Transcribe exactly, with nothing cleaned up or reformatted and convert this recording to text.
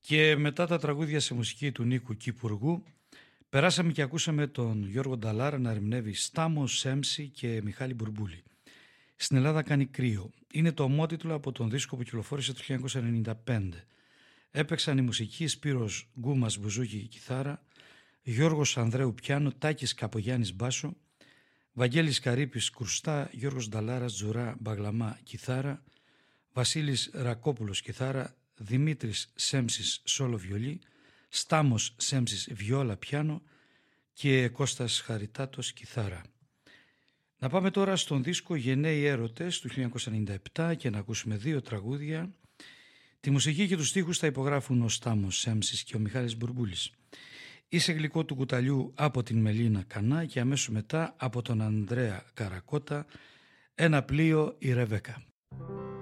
Και μετά τα τραγούδια σε μουσική του Νίκου Κυπουργού, περάσαμε και ακούσαμε τον Γιώργο Νταλάρα να ερμηνεύει Στάμο Σέμψη και Μιχάλη Μπουρμπούλη. Στην Ελλάδα κάνει κρύο. Είναι το ομότιτλο από τον δίσκο που κυκλοφόρησε το χίλια εννιακόσια ενενήντα πέντε. Έπαιξαν η μουσική Σπύρος Γκούμας μπουζούκι κιθάρα, Γιώργος Ανδρέου πιάνο, Τάκης Καπογιάννης μπάσο, Βαγγέλης Καρύπης κρουστά, Γιώργος Νταλάρας τζουρά μπαγλαμά κιθάρα, Βασίλης Ρακόπουλος κιθάρα, Δημήτρης Σέμψης σόλο βιολί, Στάμος Σέμψης βιόλα πιάνο και Κώστας Χαριτάτος κιθάρα. Να πάμε τώρα στον δίσκο Γενναίοι Έρωτες του χίλια εννιακόσια ενενήντα επτά και να ακούσουμε δύο τραγούδια. Τη μουσική και τους στίχους θα υπογράφουν ο Στάμος Σέμψης και ο Μιχάλης Μπουρμπούλης. Είσαι γλυκό του κουταλιού από την Μελίνα Κανά και αμέσως μετά από τον Ανδρέα Καρακώτα Ένα πλοίο η Ρεβέκα.